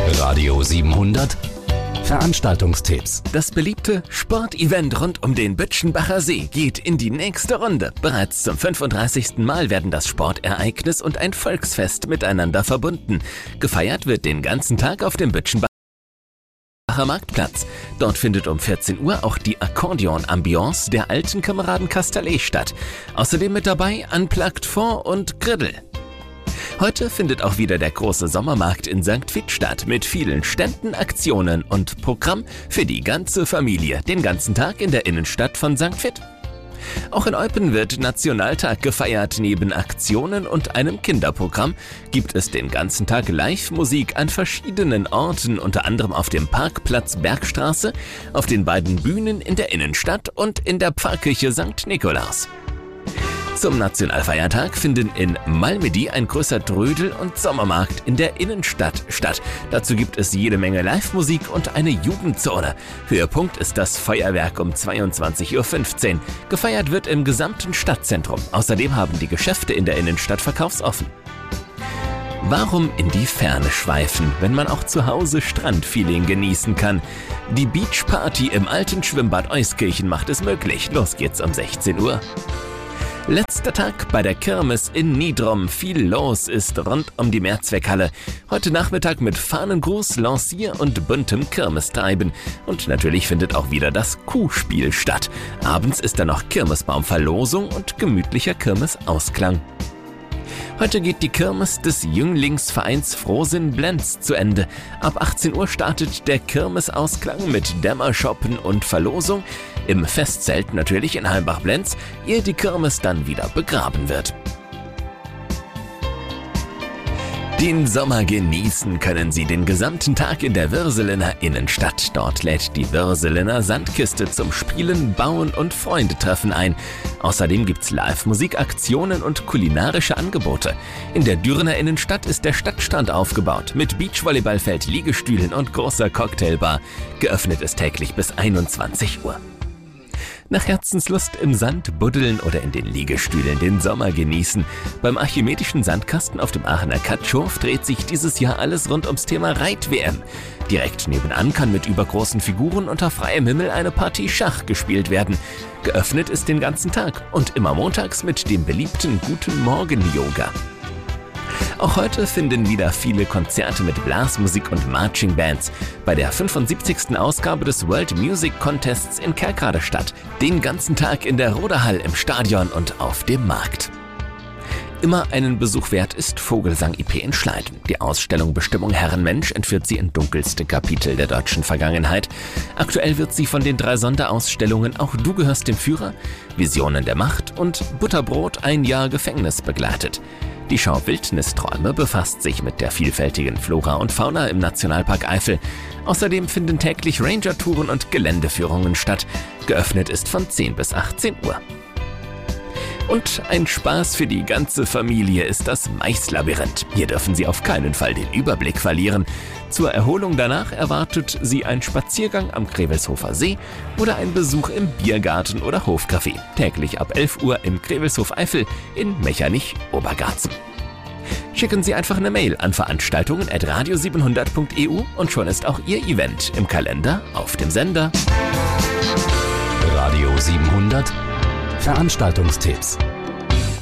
Radio 700 Veranstaltungstipps. Das beliebte Sportevent rund um den Bütschenbacher See geht in die nächste Runde. Bereits zum 35. Mal werden das Sportereignis und ein Volksfest miteinander verbunden. Gefeiert wird den ganzen Tag auf dem Bütschenbacher Marktplatz. Dort findet um 14 Uhr auch die Akkordeon-Ambiance der alten Kameraden Castellet statt. Außerdem mit dabei Unplugged Fond und Griddle. Heute findet auch wieder der große Sommermarkt in St. Vith statt mit vielen Ständen, Aktionen und Programm für die ganze Familie, den ganzen Tag in der Innenstadt von St. Vith. Auch in Eupen wird Nationaltag gefeiert. Neben Aktionen und einem Kinderprogramm gibt es den ganzen Tag Live-Musik an verschiedenen Orten, unter anderem auf dem Parkplatz Bergstraße, auf den beiden Bühnen in der Innenstadt und in der Pfarrkirche St. Nikolaus. Zum Nationalfeiertag finden in Malmedy ein größer Trödel- und Sommermarkt in der Innenstadt statt. Dazu gibt es jede Menge Live-Musik und eine Jugendzone. Höhepunkt ist das Feuerwerk um 22:15 Uhr. Gefeiert wird im gesamten Stadtzentrum. Außerdem haben die Geschäfte in der Innenstadt verkaufsoffen. Warum in die Ferne schweifen, wenn man auch zu Hause Strandfeeling genießen kann? Die Beachparty im alten Schwimmbad Euskirchen macht es möglich. Los geht's um 16 Uhr. Letzter Tag bei der Kirmes in Niedrum. Viel los ist rund um die Mehrzweckhalle. Heute Nachmittag mit Fahnengruß, Lancier und buntem Kirmestreiben. Und natürlich findet auch wieder das Kuhspiel statt. Abends ist dann noch Kirmesbaumverlosung und gemütlicher Kirmesausklang. Heute geht die Kirmes des Jünglingsvereins Frohsinn Blenz zu Ende. Ab 18 Uhr startet der Kirmesausklang mit Dämmershoppen und Verlosung. Im Festzelt natürlich in Heimbach-Blenz, ehe die Kirmes dann wieder begraben wird. Den Sommer genießen können Sie den gesamten Tag in der Würselener Innenstadt. Dort lädt die Würselener Sandkiste zum Spielen, Bauen und Freundetreffen ein. Außerdem gibt's Live-Musik, Aktionen und kulinarische Angebote. In der Dürener Innenstadt ist der Stadtstrand aufgebaut mit Beachvolleyballfeld, Liegestühlen und großer Cocktailbar. Geöffnet ist täglich bis 21 Uhr. Nach Herzenslust im Sand buddeln oder in den Liegestühlen den Sommer genießen. Beim Archimedischen Sandkasten auf dem Aachener Katschhof dreht sich dieses Jahr alles rund ums Thema Reit-WM. Direkt nebenan kann mit übergroßen Figuren unter freiem Himmel eine Partie Schach gespielt werden. Geöffnet ist den ganzen Tag und immer montags mit dem beliebten Guten Morgen Yoga. Auch heute finden wieder viele Konzerte mit Blasmusik und Marching Bands bei der 75. Ausgabe des World Music Contests in Kerkrade statt. Den ganzen Tag in der Roderhall, im Stadion und auf dem Markt. Immer einen Besuch wert ist Vogelsang IP in Schleiden. Die Ausstellung Bestimmung Herrenmensch entführt Sie in dunkelste Kapitel der deutschen Vergangenheit. Aktuell wird sie von den 3 Sonderausstellungen Auch du gehörst dem Führer, Visionen der Macht und Butterbrot ein Jahr Gefängnis begleitet. Die Schau Wildnisträume befasst sich mit der vielfältigen Flora und Fauna im Nationalpark Eifel. Außerdem finden täglich Ranger-Touren und Geländeführungen statt. Geöffnet ist von 10 bis 18 Uhr. Und ein Spaß für die ganze Familie ist das Maislabyrinth. Hier dürfen Sie auf keinen Fall den Überblick verlieren. Zur Erholung danach erwartet Sie ein Spaziergang am Grevelshofer See oder ein Besuch im Biergarten oder Hofcafé. Täglich ab 11 Uhr im Grevelshof Eifel in Mechernich-Obergarzen. Schicken Sie einfach eine Mail an veranstaltungen@radio700.eu und schon ist auch Ihr Event im Kalender auf dem Sender. Radio 700 Veranstaltungstipps.